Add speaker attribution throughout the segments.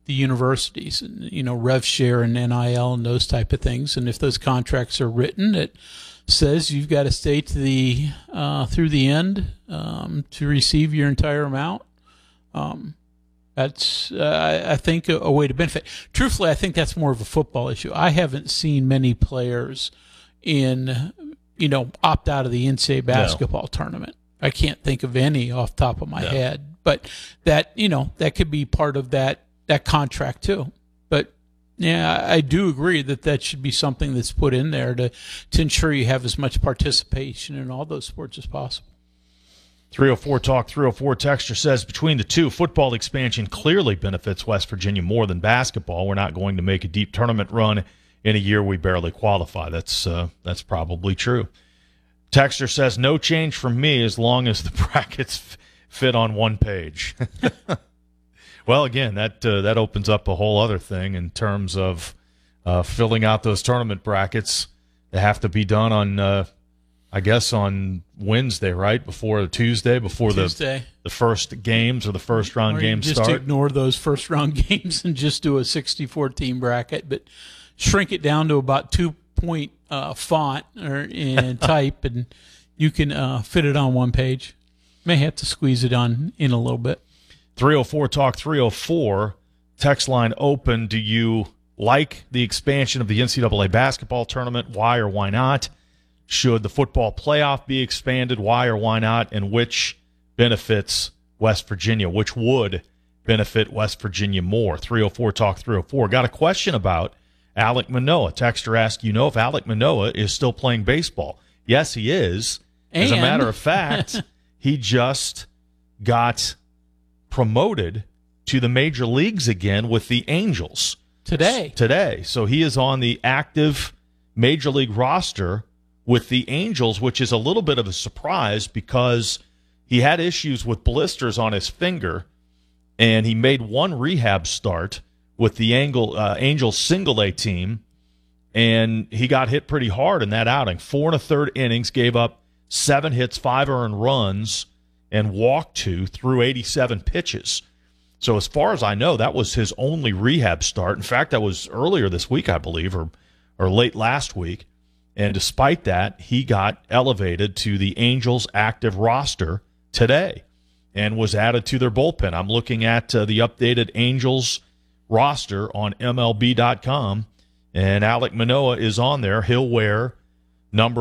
Speaker 1: the universities, rev share and NIL and those type of things. And if those contracts are written, it says you've got to stay to the through the end to receive your entire amount. That's I think a way to benefit. Truthfully, I think that's more of a football issue. I haven't seen many players opt out of the NCAA basketball tournament. I can't think of any off the top of my head, but that could be part of that contract too. But yeah, I do agree that should be something that's put in there to ensure you have as much participation in all those sports as possible.
Speaker 2: 304 Talk 304 texter says, between the two, football expansion clearly benefits West Virginia more than basketball. We're not going to make a deep tournament run in a year we barely qualify. That's probably true. Texter says, no change from me as long as the brackets fit on one page. Well, again, that opens up a whole other thing in terms of filling out those tournament brackets. They have to be done on I guess on Wednesday, right? Before Tuesday, the first games or the first round games
Speaker 1: just
Speaker 2: start.
Speaker 1: Just ignore those first round games and just do a 64 team bracket, but shrink it down to about 2-point font and type, and you can fit it on one page. May have to squeeze it in a little bit.
Speaker 2: 304 Talk 304 text line open. Do you like the expansion of the NCAA basketball tournament? Why or why not? Should the football playoff be expanded? Why or why not? And which benefits West Virginia? Which would benefit West Virginia more? 304 Talk 304. Got a question about Alek Manoah. Texter asks, if Alek Manoah is still playing baseball? Yes, he is. As a matter of fact, he just got promoted to the major leagues again with the Angels. Today. So he is on the active major league roster with the Angels, which is a little bit of a surprise because he had issues with blisters on his finger, and he made one rehab start with the Angels single-A team, and he got hit pretty hard in that outing. 4 1/3 innings, gave up 7 hits, 5 earned runs, and walked 2 through 87 pitches. So as far as I know, that was his only rehab start. In fact, that was earlier this week, I believe, or late last week. And despite that, he got elevated to the Angels active roster today and was added to their bullpen. I'm looking at the updated Angels roster on MLB.com, and Alek Manoah is on there. He'll wear number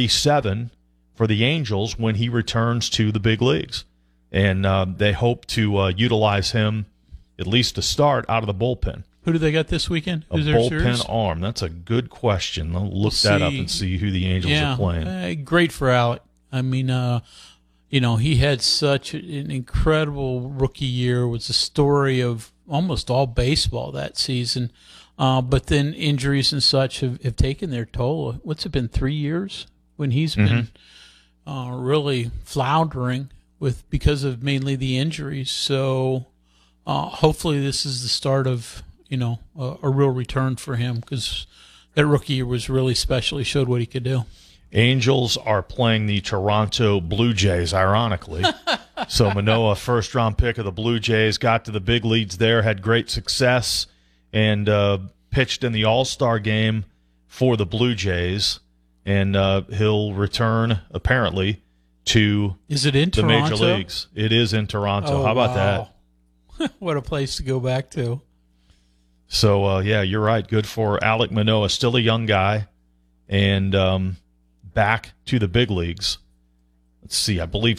Speaker 2: 47 for the Angels when he returns to the big leagues. And they hope to utilize him, at least to start, out of the bullpen.
Speaker 1: Who do they got this weekend?
Speaker 2: A bullpen arm. That's a good question. I'll look that up and see who the Angels are playing.
Speaker 1: Great for Alek. I mean, he had such an incredible rookie year. It was a story of almost all baseball that season. But then injuries and such have taken their toll. What's it been, 3 years when he's been really floundering because of mainly the injuries. So hopefully this is the start of a real return for him, because that rookie year was really special. He showed what he could do.
Speaker 2: Angels are playing the Toronto Blue Jays, ironically. So Manoah, first-round pick of the Blue Jays, got to the big leagues there, had great success, and pitched in the All-Star game for the Blue Jays. And he'll return, apparently, to the Major Leagues. It is in Toronto. How about
Speaker 1: that? What a place to go back to.
Speaker 2: So, you're right. Good for Alek Manoah. Still a young guy, and back to the big leagues. Let's see. I believe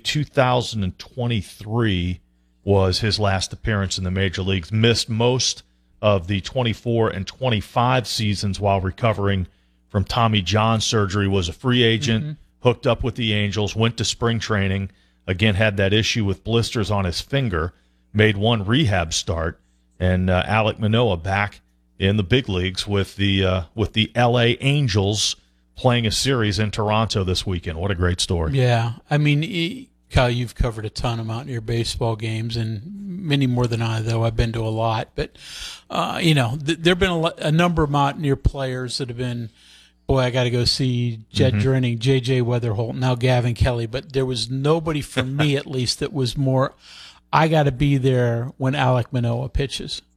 Speaker 2: 2023 was his last appearance in the major leagues. Missed most of the 24 and 25 seasons while recovering from Tommy John surgery. Was a free agent, hooked up with the Angels, went to spring training. Again, had that issue with blisters on his finger. Made one rehab start. And Alek Manoah back in the big leagues with the L.A. Angels playing a series in Toronto this weekend. What a great story.
Speaker 1: Yeah. I mean, Kyle, you've covered a ton of Mountaineer baseball games, and many more than I, though. I've been to a lot. But, there have been a number of Mountaineer players that have been, boy, I got to go see Jed Drenning, J.J. Weatherholt, now Gavin Kelly. But there was nobody, for me at least, that was more – I got to be there when Alek Manoah pitches.